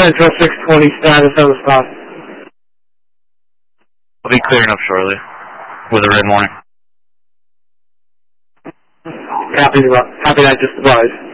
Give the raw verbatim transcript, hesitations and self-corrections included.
Central six twenty, status of the stop. I'll be clearing up shortly with a red warning. Copy, copy that, just advised.